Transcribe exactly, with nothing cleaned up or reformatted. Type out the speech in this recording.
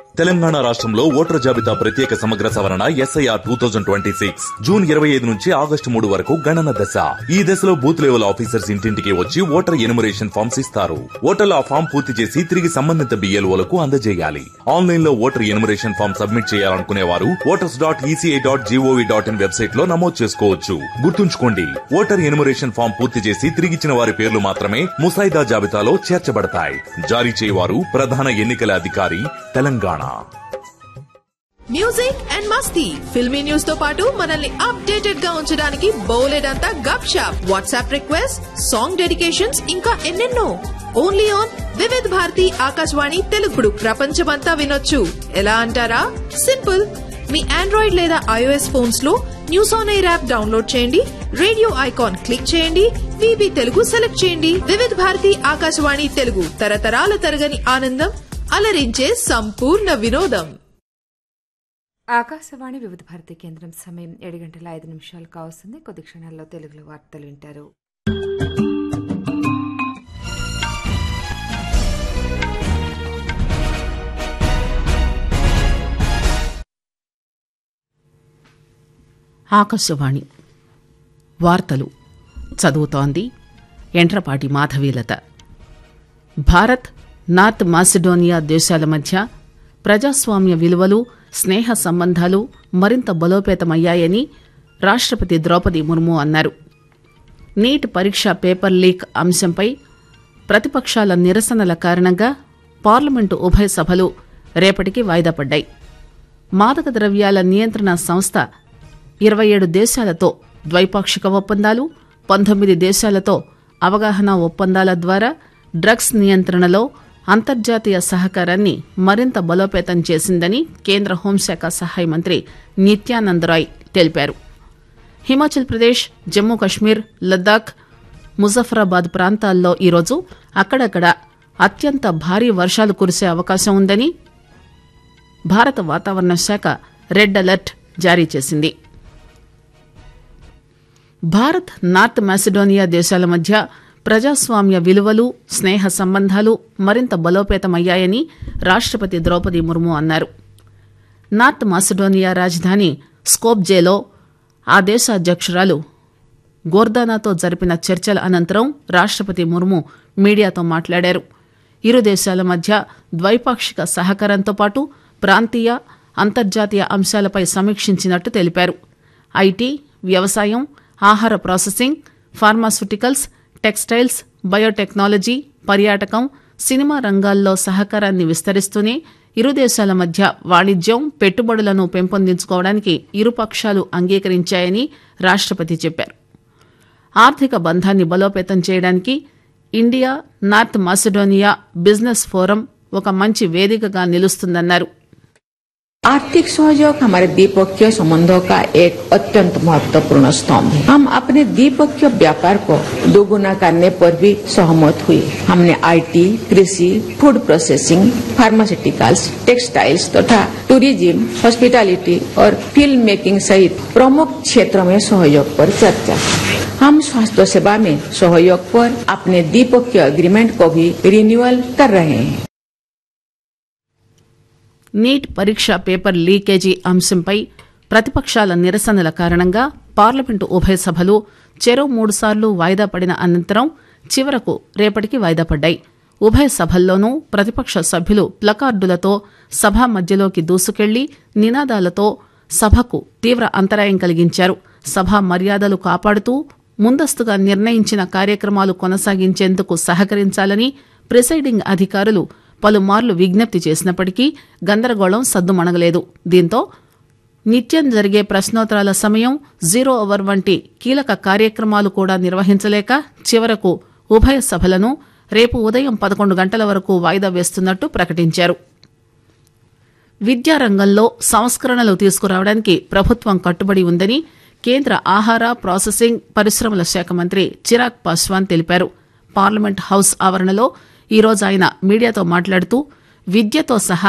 తెలంగాణ రాష్ట్రంలో ఓటర్ జాబితా ప్రత్యేక సమగ్ర సవరణ SIR two thousand twenty six June ఇరవై ఐదు నుంచి ఆగస్టు మూడు వరకు గణన దశ. ఈ దశలో బూత్ లెవెల్ ఆఫీసర్స్ ఇంటింటికి వచ్చి ఓటర్ ఎనుమరేషన్ ఫామ్స్ ఇస్తారు. ఓటర్లు ఆ ఫామ్ పూర్తి చేసి తిరిగి సంబంధిత బిఎల్ఓలకు అందజేయాలి. ఆన్లైన్ లో ఓటర్ ఎనుమరేషన్ ఫామ్ సబ్మిట్ చేయాలనుకునే వారు voters dot ECI dot GOV dot in website లో నమోదు చేసుకోవచ్చు. గుర్తుంచుకోండి, ఓటర్ ఎనుమరేషన్ ఫామ్ పూర్తి చేసి తిరిగిచ్చిన వారి పేర్లు మాత్రమే ముసాయిదా జాబితాలో చేర్చబడతాయి. జారీ చేయవారు ప్రధాన ఎన్నికల అధికారి, Telangana. Music and Masti filmy news తో పాటు మనల్ని అప్డేటెడ్ గా ఉంచడానికి బౌలెడంతా గప్ shop, WhatsApp request, song dedications, ఇంకా ఎన్నెన్నో. ఓన్లీ ఆన్ వివిధ్ భారతి ఆకాశవాణి తెలుగుడు ప్రపంచమంతా వినొచ్చు. ఎలా అంటారా? సింపుల్. మీ ఆండ్రాయిడ్ లేదా ఐఓఎస్ ఫోన్స్ లో news on air app download చేయండి, రేడియో ఐకాన్ క్లిక్ చేయండి, వీబీ తెలుగు సెలెక్ట్ చేయండి. వివిధ భారతి ఆకాశవాణి తెలుగు, తరతరాల తరగని ఆనందం, అలరించే సంపూర్ణ వినోదం. ఆకాశవాణి వివిధ భారతి కేంద్రం సమయం ఏడు గంటల ఐదు నిమిషాలు కావస్తుంది. కొద్ది క్షణాల్లో తెలుగులో వార్తలు వింటారు. ఆకాశవాణి వార్తలు చదువుతోంది ఎంట్రపాటి మాధవీలత. భారత్, నార్త్ మాసిడోనియా దేశాల మధ్య ప్రజాస్వామ్య విలువలు, స్నేహ సంబంధాలు మరింత బలోపేతమయ్యాయని రాష్ట్రపతి ద్రౌపది ముర్ము అన్నారు. నీట్ పరీక్ష పేపర్ లీక్ అంశంపై ప్రతిపక్షాల నిరసనల కారణంగా పార్లమెంటు ఉభయ సభలు రేపటికి వాయిదా పడ్డాయి. మాదక ద్రవ్యాల నియంత్రణ సంస్థ ఇరవై ఏడు దేశాలతో ద్వైపాక్షిక ఒప్పందాలు, పంతొమ్మిది దేశాలతో అవగాహన ఒప్పందాల ద్వారా డ్రగ్స్ నియంత్రణలో అంతర్జాతీయ సహకారాన్ని మరింత బలోపేతం చేసిందని కేంద్ర హోంశాఖ సహాయ మంత్రి నిత్యానంద్ రాయ్ తెలిపారు. హిమాచల్ ప్రదేశ్, జమ్మూ కశ్మీర్, లద్దాఖ్, ముజఫరాబాద్ ప్రాంతాల్లో ఈరోజు అక్కడక్కడ అత్యంత భారీ వర్షాలు కురిసే అవకాశం ఉందని భారత వాతావరణ శాఖ రెడ్ అలర్ట్ జారీ చేసింది. భారత్, నార్త్ మాసిడోనియా దేశాల మధ్య ప్రజాస్వామ్య విలువలు, స్నేహ సంబంధాలు మరింత బలోపేతమయ్యాయని రాష్ట్రపతి ద్రౌపది ముర్ము అన్నారు. నార్త్ మాసిడోనియా రాజధాని స్కోప్జేలో ఆ దేశ అధ్యక్షురాలు గోర్దానాతో జరిపిన చర్చల అనంతరం రాష్ట్రపతి ముర్ము మీడియాతో మాట్లాడారు. ఇరు దేశాల మధ్య ద్వైపాక్షిక సహకారంతో పాటు ప్రాంతీయ, అంతర్జాతీయ అంశాలపై సమీక్షించినట్టు తెలిపారు. ఐటీ, వ్యవసాయం, ఆహార ప్రాసెసింగ్, ఫార్మాస్యూటికల్స్, టెక్స్టైల్స్, బయోటెక్నాలజీ, పర్యాటకం, సినిమా రంగాల్లో సహకారాన్ని విస్తరిస్తూనే ఇరు దేశాల మధ్య వాణిజ్యం, పెట్టుబడులను పెంపొందించుకోవడానికి ఇరుపక్షాలు అంగీకరించాయని రాష్ట్రపతి చెప్పారు. ఆర్థిక బంధాన్ని బలోపేతం చేయడానికి India, north Macedonia business forum ఒక మంచి వేదికగా నిలుస్తుందన్నారు. आर्थिक सहयोग हमारे द्विपक्षीय संबंधों का एक अत्यंत महत्वपूर्ण स्तंभ है। हम अपने द्विपक्षीय व्यापार को दोगुना करने पर भी सहमत हुए। हमने आईटी, कृषि, फूड प्रोसेसिंग, फार्मास्यूटिकल्स, टेक्सटाइल्स तथा टूरिज्म, हॉस्पिटैलिटी और फिल्म मेकिंग सहित प्रमुख क्षेत्रों में सहयोग पर चर्चा की। हम स्वास्थ्य सेवा में सहयोग पर अपने द्विपक्षीय एग्रीमेंट को भी रिन्यूअल कर रहे हैं. నీట్ పరీక్ష పేపర్ లీకేజీ అంశంపై ప్రతిపక్షాల నిరసనల కారణంగా పార్లమెంటు ఉభయ సభలు చెరో మూడుసార్లు వాయిదా పడిన అనంతరం చివరకు రేపటికి వాయిదా పడ్డాయి. ఉభయ సభల్లోనూ ప్రతిపక్ష సభ్యులు ప్లకార్డులతో సభ మధ్యలోకి దూసుకెళ్లి నినాదాలతో సభకు తీవ్ర అంతరాయం కలిగించారు. సభ మర్యాదలు కాపాడుతూ ముందస్తుగా నిర్ణయించిన కార్యక్రమాలు కొనసాగించేందుకు సహకరించాలని ప్రిసైడింగ్ అధికారులు పలుమార్లు విజ్ఞప్తి చేసినప్పటికీ గందరగోళం సద్దుమణగలేదు. దీంతో నిత్యం జరిగే ప్రశ్నోత్తరాల సమయం, జీరో అవర్ వంటి కీలక కార్యక్రమాలు కూడా నిర్వహించలేక చివరకు ఉభయ సభలను రేపు ఉదయం పదకొండు గంటల వరకు వాయిదా వేస్తున్నట్టు ప్రకటించారు. విద్యారంగంలో సంస్కరణలు తీసుకురావడానికి ప్రభుత్వం కట్టుబడి ఉందని కేంద్ర ఆహార, ప్రాసెసింగ్, పరిశ్రమల శాఖ మంత్రి చిరాగ్ పాస్వాన్ తెలిపారు. పార్లమెంట్ హౌస్ ఆవరణలో ఈరోజు ఆయన మీడియాతో మాట్లాడుతూ విద్యతో సహా